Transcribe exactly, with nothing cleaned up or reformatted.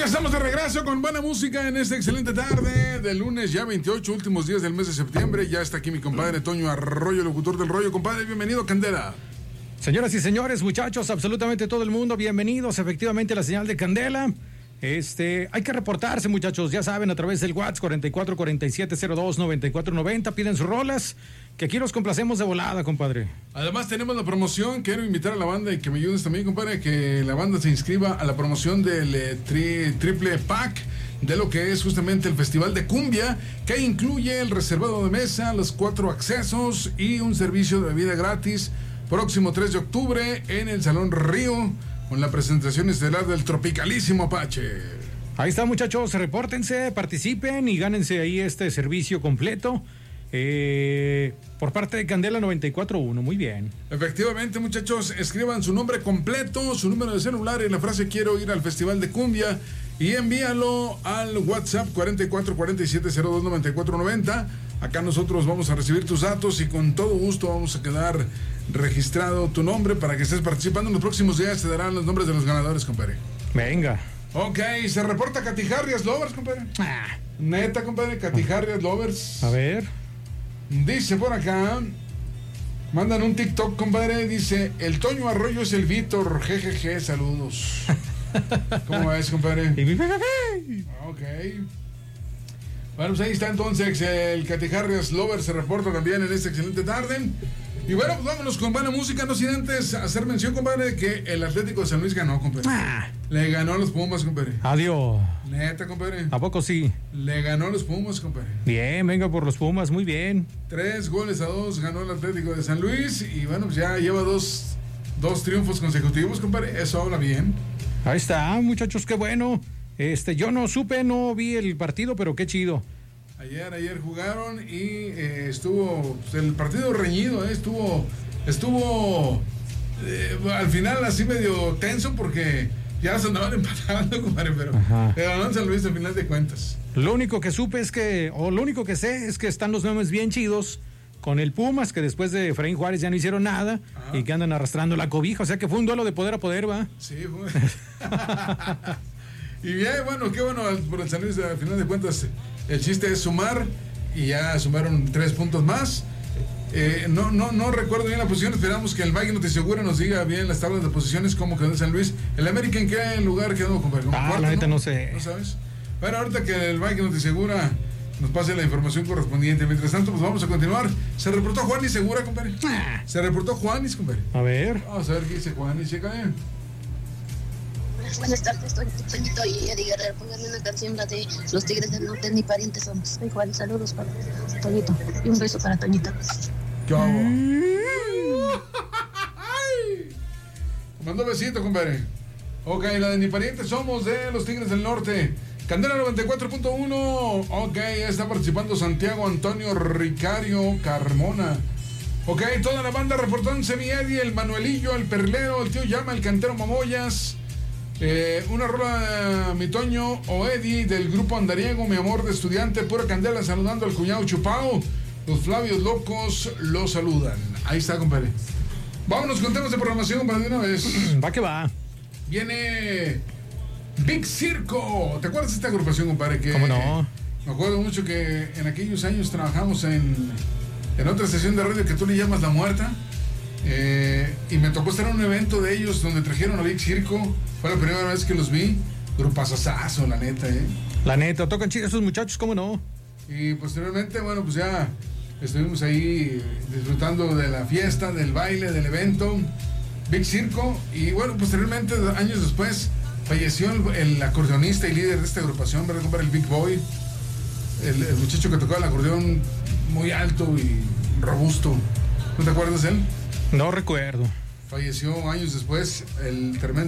ya estamos de regreso con buena música en esta excelente tarde de lunes, ya veintiocho, últimos días del mes de septiembre. Ya está aquí mi compadre Toño Arroyo, locutor del rollo. Compadre, bienvenido, Candela. Señoras y señores, muchachos, absolutamente todo el mundo, bienvenidos efectivamente a la señal de Candela. Este, hay que reportarse, muchachos, ya saben, a través del WhatsApp cuarenta y cuatro cuarenta y siete cero dos noventa y cuatro noventa, piden sus rolas, que aquí los complacemos de volada, compadre. Además tenemos la promoción, quiero invitar a la banda y que me ayudes también, compadre, que la banda se inscriba a la promoción del eh, tri, triple pack de lo que es justamente el Festival de Cumbia, que incluye el reservado de mesa, los cuatro accesos y un servicio de bebida gratis, próximo tres de octubre en el Salón Río, con la presentación estelar del tropicalísimo Apache. Ahí está, muchachos, repórtense, participen y gánense ahí este servicio completo eh, por parte de Candela noventa y cuatro punto uno. Muy bien. Efectivamente, muchachos, escriban su nombre completo, su número de celular y la frase quiero ir al Festival de Cumbia y envíalo al WhatsApp cuarenta y cuatro cuarenta y siete cero dos noventa y cuatro noventa. Acá nosotros vamos a recibir tus datos y con todo gusto vamos a quedar registrado tu nombre para que estés participando. En los próximos días te darán los nombres de los ganadores, compadre. Venga. Ok, se reporta Catijarrias Lovers, compadre. Ah. Neta, compadre, Catijarrias Lovers. A ver. Dice por acá, mandan un TikTok, compadre, dice, el Toño Arroyo es el Víctor, jejeje, saludos. ¿Cómo ves, compadre? Ok. Bueno, pues ahí está entonces el Catijarrias Lover, se reporta también en esta excelente tarde. Y bueno, pues vámonos con buena música, no sin antes hacer mención, compadre, de que el Atlético de San Luis ganó, compadre. Ah. Le ganó a los Pumas, compadre. Adiós. Neta, compadre. ¿A poco sí? Le ganó a los Pumas, compadre. Bien, venga por los Pumas, muy bien. Tres goles a dos ganó el Atlético de San Luis y bueno, pues ya lleva dos, dos triunfos consecutivos, compadre. Eso habla bien. Ahí está, muchachos, qué bueno. Este, yo no supe, no vi el partido, pero qué chido. Ayer, ayer jugaron y eh, estuvo pues, el partido reñido, eh, estuvo, estuvo eh, al final así medio tenso porque ya se andaban empatando, compadre, pero ganó San Luis al final de cuentas. Lo único que supe es que, o lo único que sé es que están los memes bien chidos con el Pumas, que después de Efraín Juárez ya no hicieron nada. Ajá. Y que andan arrastrando la cobija, o sea que fue un duelo de poder a poder, ¿va? Sí, fue. Y bien, bueno, qué bueno por el San Luis, al final de cuentas. El chiste es sumar y ya sumaron tres puntos más. Eh, no, no, no recuerdo bien la posición. Esperamos que el Mike Notisegura nos diga bien las tablas de posiciones, cómo quedó en San Luis. ¿El América en qué lugar quedó, compadre? Ah, cuarto, la neta no? no sé. ¿No sabes? Bueno, ahorita que el Mike Notisegura nos pase la información correspondiente. Mientras tanto, pues vamos a continuar. Se reportó Juanis Segura, compadre. Ah. Se reportó Juanis, compadre. A ver. Vamos a ver qué dice Juanis. Checa bien. Buenas tardes, Toñito y Eddie Guerrero. Pónganme una canción, la de Los Tigres del Norte, ni parientes somos. Soy Juan, saludos para Toñito y un beso para Toñito. ¿Qué hago? Mando besito, compadre. Ok, la de ni parientes somos de Los Tigres del Norte. Candela noventa y cuatro punto uno. Ok, ya está participando Santiago Antonio Ricario Carmona. Ok, toda la banda reportándose, mi Eddie, el Manuelillo, el Perlero, el tío Llama, el Cantero Mamoyas. Eh, una rola, mi Toño o Eddie del grupo Andariego, mi amor de estudiante, pura candela, saludando al cuñado Chupao. Los Flavios Locos lo saludan. Ahí está, compadre. Vámonos con temas de programación, compadre, de una vez. Va que va. Viene Big Circo. ¿Te acuerdas de esta agrupación, compadre? Que, ¿Cómo no? Me acuerdo mucho que en aquellos años trabajamos en, en otra estación de radio que tú le llamas La Muerta. Eh, y me tocó estar en un evento de ellos donde trajeron a Big Circo. Fue la primera vez que los vi. Grupazazazo, la neta, eh. La neta, tocan chidos esos muchachos, ¿cómo no? Y posteriormente, bueno, pues ya estuvimos ahí disfrutando de la fiesta, del baile, del evento. Big Circo. Y bueno, posteriormente, años después, falleció el, el acordeonista y líder de esta agrupación, ¿verdad, compadre? El Big Boy. El, el muchacho que tocaba el acordeón muy alto y robusto. ¿No te acuerdas de él? No recuerdo. Falleció años después, el tremendo